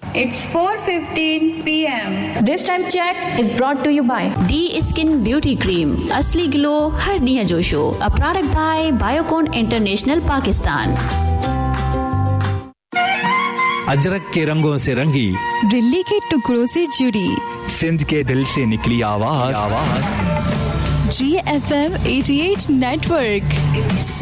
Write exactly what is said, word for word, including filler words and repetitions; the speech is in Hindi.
It's four fifteen p m This time check is brought to you by D Skin Beauty Cream, असली ग्लो हर निया जोशो, a product by Biocon International Pakistan. Ajrak के रंगों से रंगी, दिल्ली के टुकड़ों से जुड़ी, सिंध के दिल से निकली आवाज, आवाज जी एफ एम अठासी नेटवर्क.